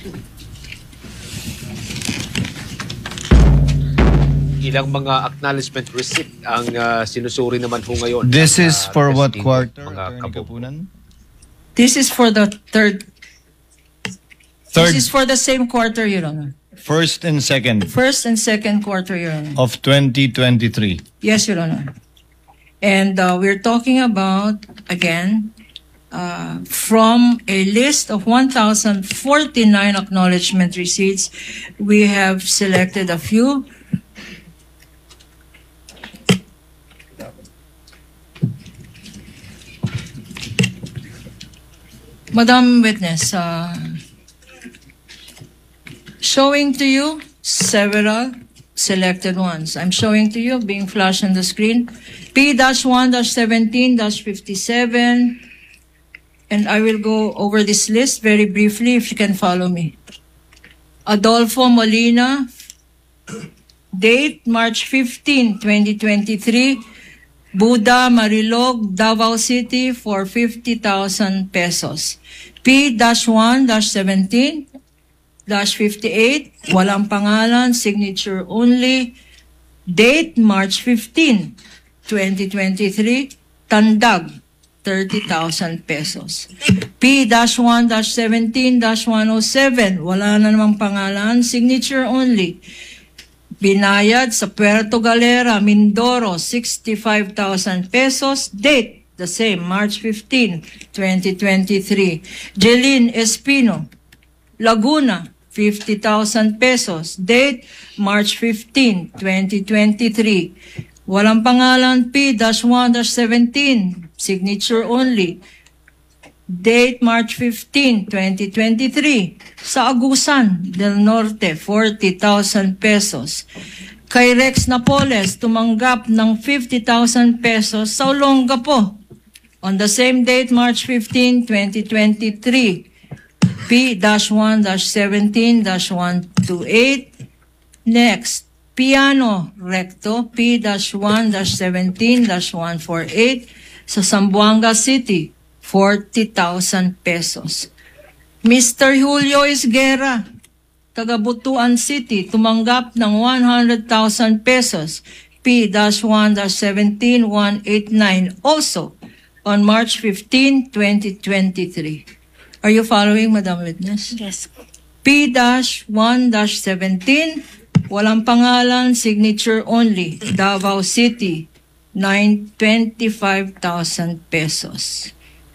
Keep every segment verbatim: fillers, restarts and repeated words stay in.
Ilang mga acknowledgement receipt ang uh, sinusuri naman ho ngayon? This ng, is uh, for what testing quarter, mga Attorney kabo? Kapunan? This is for the third. Third, This is for the same quarter, Your Honor. first and second First and second quarter, Your Honor. of twenty twenty-three. Yes, Your Honor. And uh, we're talking about, again, uh, from a list of one thousand forty-nine acknowledgement receipts, we have selected a few. Madam Witness, uh, showing to you several selected ones. I'm showing to you, being flashed on the screen, P one seventeen fifty-seven, and I will go over this list very briefly if you can follow me. Adolfo Molina, date March fifteenth, twenty twenty-three, Buda Marilog, Davao City for fifty thousand pesos. P one seventeen fifty-eight, walang pangalan, signature only. Date March fifteenth, twenty twenty-three, Tandag, thirty thousand pesos. P one seventeen one oh seven, wala na namang pangalan, signature only. Binayad sa Puerto Galera, Mindoro, sixty-five thousand pesos. Date, the same, March fifteenth, twenty twenty-three. Jeline Espino, Laguna, fifty thousand pesos. Date, March fifteenth, twenty twenty-three. Walang pangalan, P one seventeen, signature only. Date, March fifteenth, twenty twenty-three. Sa Agusan del Norte, forty thousand pesos. Kay Rex Napoles, tumanggap ng fifty thousand pesos sa Olongapo. On the same date, March fifteenth, twenty twenty-three. P one seventeen one twenty-eight. Next, Piano Recto, P one seventeen one forty-eight sa Zamboanga City, forty thousand pesos. Mister Julio Isguera, taga Butuan City, tumanggap ng one hundred thousand pesos, P one seventeen one eighty-nine, also on March fifteenth, twenty twenty-three. Are you following, Madam Witness? Yes. P one seventeen, walang pangalan, signature only, Davao City, nine twenty-five thousand pesos.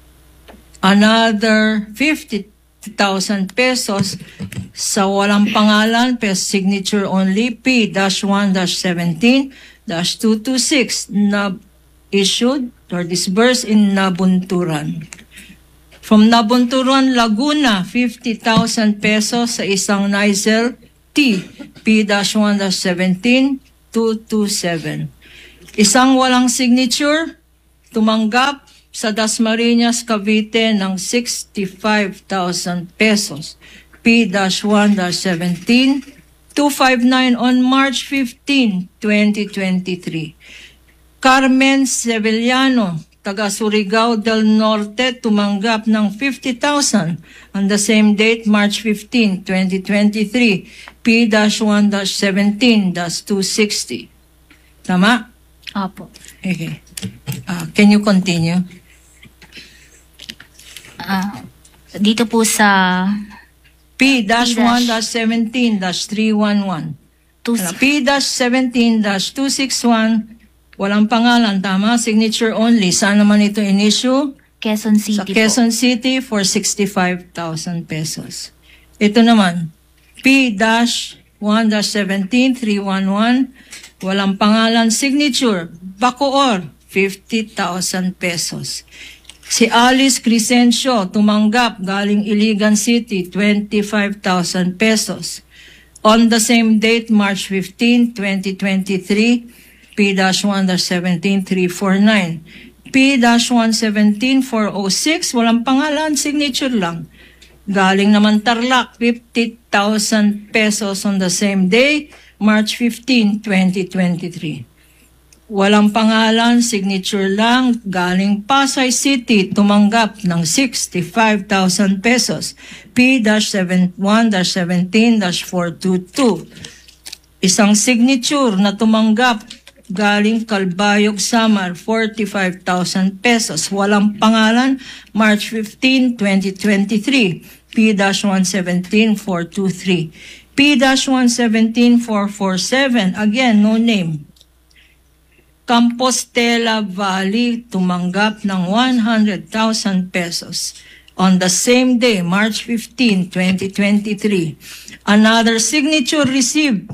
Another fifty thousand pesos sa walang pangalan, pero signature only, P one seventeen two twenty-six, na issued or disbursed in Nabunturan. From Nabunturan, Laguna, fifty thousand pesos sa isang Nizel T, P one seventeen two twenty-seven. Isang walang signature, tumanggap sa Dasmariñas, Cavite ng sixty-five thousand pesos, P one seventeen two fifty-nine on March fifteenth, twenty twenty-three. Carmen Sevillano, taga Surigao del Norte, tumanggap ng fifty thousand on the same date, March fifteenth, twenty twenty-three, P one seventeen two sixty. Tama? Opo. Okay. Uh, can you continue? Ah, dito po sa P one seventeen three eleven. two, P seventeen two sixty-one, walang pangalan, tama? Signature only. Saan naman ito in-issue? Quezon City Sa Quezon City for sixty-five thousand pesos. Ito naman, P one seventeen three eleven, walang pangalan, signature, Bacoor, fifty thousand pesos. Si Alice Crescencio, tumanggap galing Iligan City, twenty-five thousand pesos. On the same date, March fifteenth, twenty twenty-three, P one seventeen three forty-nine. P one seventeen four oh six, walang pangalan, signature lang. Galing naman Tarlac, fifty thousand pesos on the same day, March fifteenth, twenty twenty-three. Walang pangalan, signature lang, galing Pasay City, tumanggap ng sixty-five thousand pesos. P one seventeen four two two. Isang signature na tumanggap galing Calbayog, Samar, forty-five thousand pesos. Walang pangalan, March fifteenth, twenty twenty-three. P one seventeen four two three. P one seventeen four four seven. Again, no name. Compostela Valley tumanggap ng one hundred thousand pesos. On the same day, March fifteenth, twenty twenty-three. Another signature received.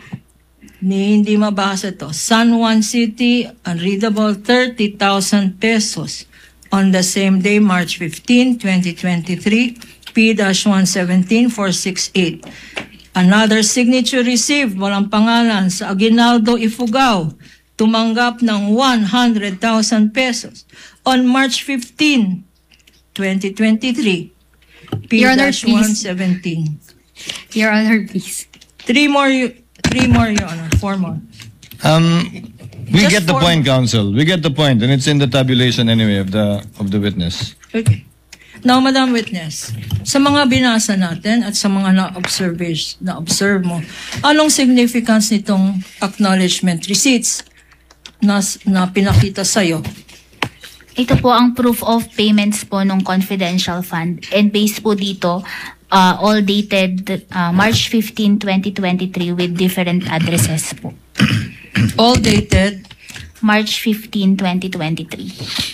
Ni hindi mabasa to. San Juan City, unreadable, thirty thousand pesos. On the same day, March fifteenth, twenty twenty-three, P one seventeen four six eight. Another signature received, walang pangalan, sa Aguinaldo, Ifugao, tumanggap ng one hundred thousand pesos. On March fifteenth, twenty twenty-three, P Your Honor, one please. seventeen. Your Honor, please. Three more, y- three more, Your Honor, four more. Um, we Just get the for- point, counsel. We get the point, and it's in the tabulation anyway of the of the witness. Okay. Now, Madam Witness, sa mga binasa natin at sa mga na-observe na-observe mo, anong significance nitong acknowledgement receipts na, na pinakita sa'yo? Ito po ang proof of payments po ng confidential fund. And based po dito, uh, all dated uh, March fifteenth, twenty twenty-three with different addresses po. All dated. March fifteenth, twenty twenty-three.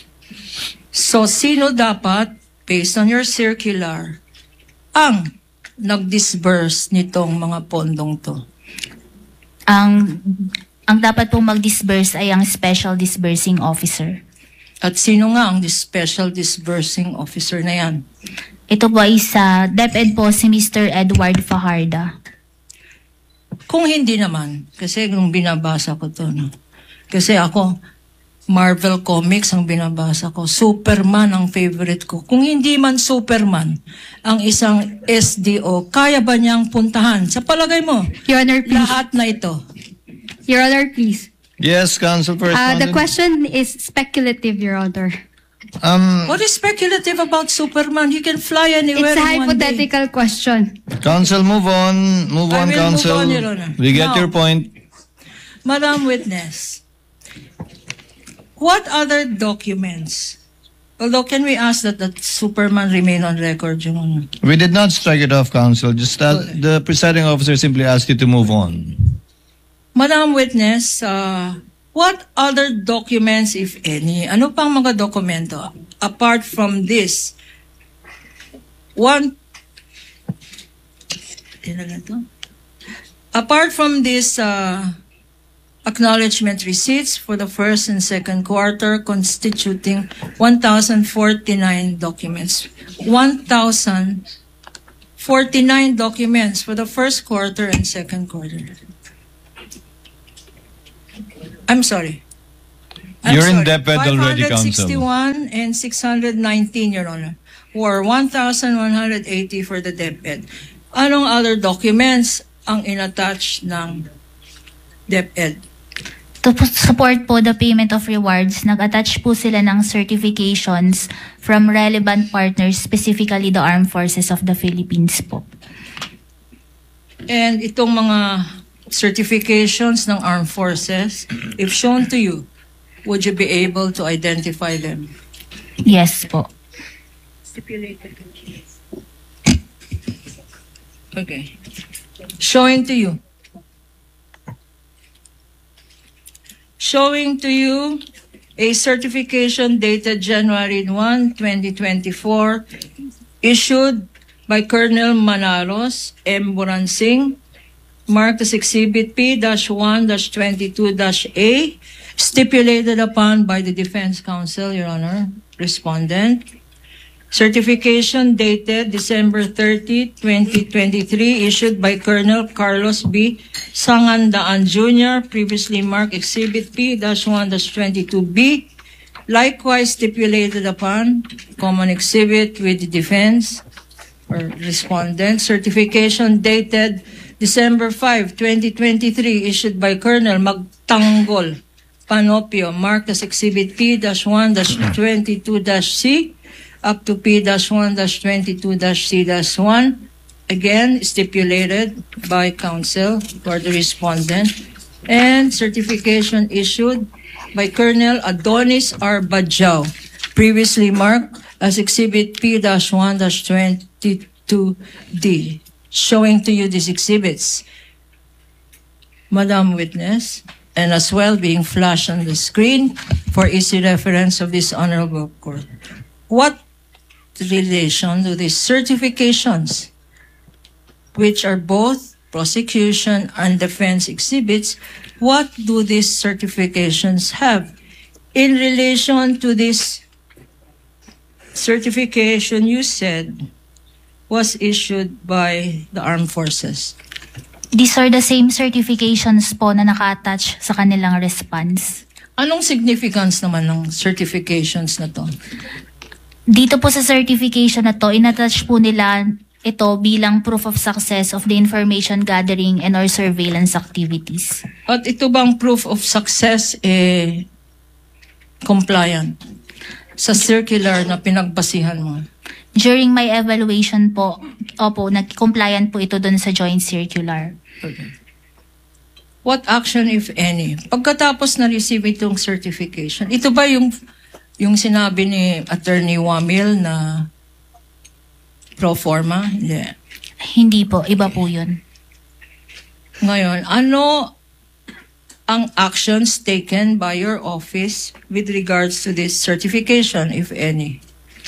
So, sino dapat, based on your circular, ang nag-disburse nitong mga pondong to? Ang ang dapat pong mag-disburse ay ang special disbursing officer. At sino nga ang dis- special disbursing officer na yan? Ito po ay sa DepEd po si Mister Edward Fajarda. Kung hindi naman, kasi nung binabasa ko to, no? Kasi ako, Marvel Comics ang binabasa ko. Superman ang favorite ko. Kung hindi man Superman, ang isang S D O, kaya ba niyang puntahan? Sa palagay mo, Your Honor, please. lahat na ito. Your Honor, please. Yes, counsel for Uh, respondent. the question is speculative, Your Honor. Um, What is speculative about Superman? He can fly anywhere It's a in one day. hypothetical question. counsel, move on. Move I on, will move counsel. on, Your Honor. We get Now- your point. Madam Witness, what other documents? Although, can we ask that that Superman remain on record, Your Honor? We did not strike it off, counsel. Just that the presiding officer simply asked you to move on. Madam Witness, uh, what other documents, if any, ano pang mga dokumento, apart from this, one, Ilan na to? Apart from this uh, acknowledgement receipts for the first and second quarter constituting one thousand forty-nine documents, one thousand forty-nine documents for the first quarter and second quarter. I'm sorry. I'm You're in sorry. DepEd already, counsel. five hundred sixty-one and six hundred nineteen, Your Honor, or one thousand one hundred eighty for the DepEd. Anong other documents ang inattach ng DepEd? To po- support po the payment of rewards, nag-attach po sila ng certifications from relevant partners, specifically the Armed Forces of the Philippines po. And itong mga certifications ng armed forces, if shown to you, would you be able to identify them? Yes po. Okay. Showing to you. Showing to you a certification dated January first, twenty twenty-four, issued by Colonel Manaros M. Buransing, marked as Exhibit P one twenty-two A, stipulated upon by the Defense Counsel, Your Honor, Respondent. Certification dated December thirtieth, twenty twenty-three, issued by Colonel Carlos B. Sangandaan Junior, previously marked Exhibit P one twenty-two B, likewise stipulated upon, common exhibit with the defense or respondent. Certification dated December fifth, twenty twenty-three, issued by Colonel Magtanggol Panopio, marked as Exhibit P one twenty-two C up to P one twenty-two C one, again stipulated by counsel for the respondent, and certification issued by Colonel Adonis R. Badjao, previously marked as Exhibit P one twenty-two D. Showing to you these exhibits, Madam Witness, and as well being flashed on the screen for easy reference of this honorable court. What relation do these certifications, which are both prosecution and defense exhibits, what do these certifications have in relation to this certification you said was issued by the armed forces? These are the same certifications po na naka-attach sa kanilang response. Anong significance naman ng certifications na to? Dito po sa certification na to, inattach po nila ito bilang proof of success of the information gathering and or surveillance activities. At ito bang proof of success eh compliant sa circular na pinagbasihan mo? During my evaluation po, opo, nag-compliant po ito dun sa joint circular. Okay. What action, if any, pagkatapos na-receive itong certification, ito ba yung yung sinabi ni Attorney Wamil na pro forma? Hindi. Hindi po, iba po yun. Ngayon, ano ang actions taken by your office with regards to this certification, if any?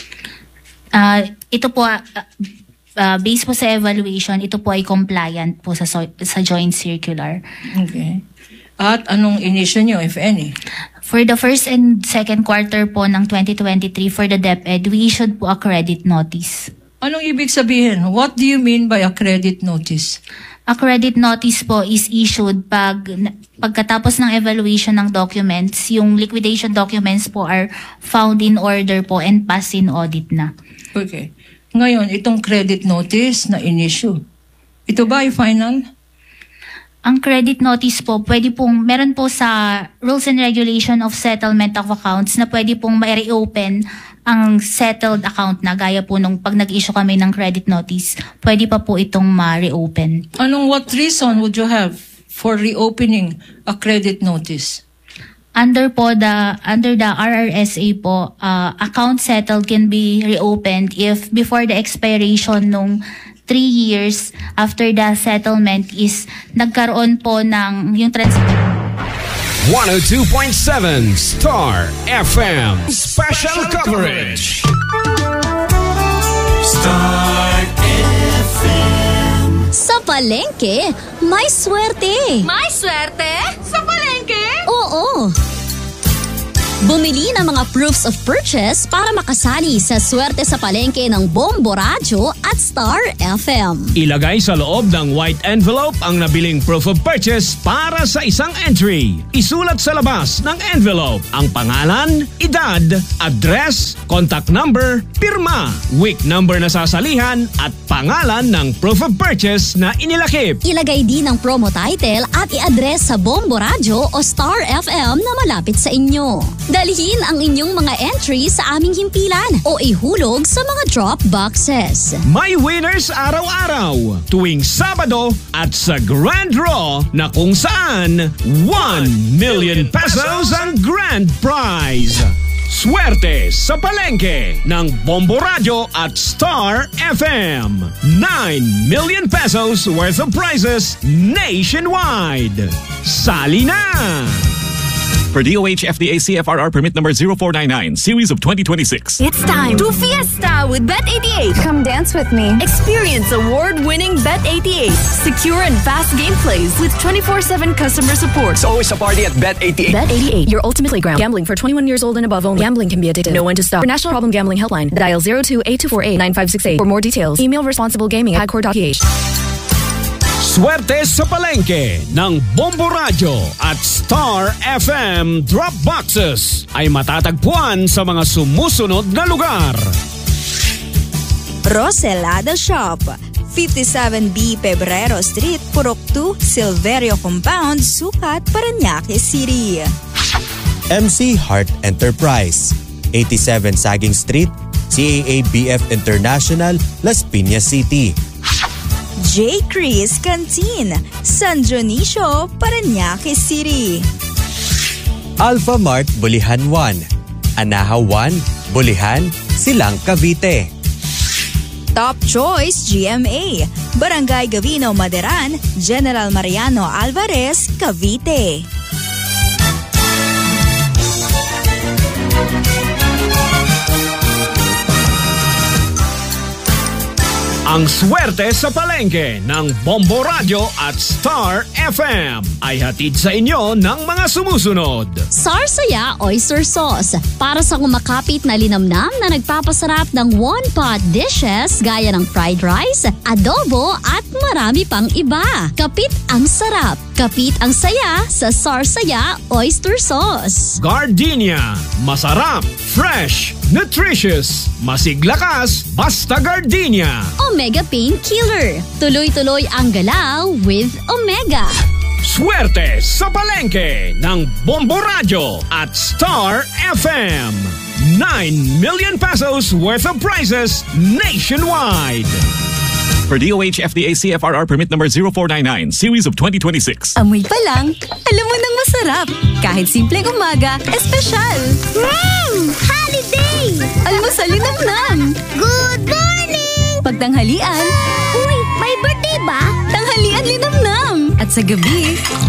Uh, ito po, uh, uh, based po sa evaluation, ito po ay compliant po sa, so, sa joint circular. Okay. At anong inisyo nyo, if any? For the first and second quarter po ng twenty twenty-three for the DepEd, we issued po a credit notice. Anong ibig sabihin? What do you mean by a credit notice? A credit notice po is issued pag pagkatapos ng evaluation ng documents, yung liquidation documents po are found in order po and passed in audit na. Okay. Ngayon, itong credit notice na in-issue, ito ba ay final? Ang credit notice po, pwede pong, meron po sa Rules and Regulation of Settlement of Accounts na pwede pong ma-reopen ang settled account na gaya po nung pag nag-issue kami ng credit notice, pwede pa po itong ma-reopen. Anong what reason would you have for reopening a credit notice? Under po the under the R R S A po, uh, account settled can be reopened if before the expiration nung three years after the settlement is nagkaroon po ng yung transaction. one oh two point seven Star F M Special Coverage. Star F M. Sa palengke, may swerte. May swerte? Sa palengke? Oo. Bumili ng mga proofs of purchase para makasali sa swerte sa palengke ng Bombo Radio at Star F M. Ilagay sa loob ng white envelope ang nabiling proof of purchase para sa isang entry. Isulat sa labas ng envelope ang pangalan, edad, address, contact number, pirma, week number na sasalihan at pangalan ng proof of purchase na inilakip. Ilagay din ang promo title at i-address sa Bombo Radio o Star F M na malapit sa inyo. Dalhin ang inyong mga entry sa aming himpilan o ihulog sa mga drop boxes. May winners araw-araw tuwing Sabado at sa Grand Draw na kung saan one million pesos ang grand prize. Swerte sa palengke ng Bombo Radio at Star F M. nine million pesos worth of prizes nationwide. Sali na! For D O H F D A C F R R permit number zero four nine nine, series of twenty twenty-six. It's time to fiesta with Bet eighty-eight. Come dance with me. Experience award-winning Bet eighty-eight. Secure and fast gameplays with twenty-four seven customer support. It's always a party at Bet eighty-eight. Bet eighty-eight, your ultimate playground. Gambling for twenty-one years old and above only. Gambling can be addictive. Know when to stop. For National Problem Gambling Helpline, dial zero two eight two four eight nine five six eight. For more details, email responsiblegaming at hagcore dot p h. Swerte sa palengke ng Bombo Radio at Star F M Drop Boxes ay matatagpuan sa mga sumusunod na lugar. Roselada Shop, fifty-seven B Pebrero Street, Purok two, Silverio Compound, Sucat, Parañaque City. M C Heart Enterprise, eighty-seven Saging Street, C A A B F International, Las Piñas City. J. Chris Canteen, San Dionisio, Parañaque City. Alpha Mart Bulihan one, Anahaw one, Bulihan, Silang, Cavite. Top Choice G M A, Barangay Gavino Maderan, General Mariano Alvarez, Cavite. Ang swerte sa palengke ng Bombo Radio at Star F M ay hatid sa inyo ng mga sumusunod. Sarsaya Oyster Sauce, para sa kumakapit na linamnam na nagpapasarap ng one-pot dishes gaya ng fried rice, adobo at marami pang iba. Kapit ang sarap, kapit ang saya sa Sarsaya Oyster Sauce. Gardenia, masarap, fresh, nutritious, masiglakas, basta Gardenia. Omega Pain Killer, tuloy-tuloy ang galaw with Omega. Swerte sa palengke ng Bombo Radio at Star F M. nine million pesos worth of prizes nationwide. For D O H F D A C F R R permit number zero four nine nine, series of twenty twenty-six. Amoy pa lang, alam mo nang masarap. Kahit simpleng umaga, espesyal. Mmm! Holiday! Almusal linamnam. Good morning! Pagtanghalian, uy, may birthday ba? Tanghalian linamnam. At sa gabi,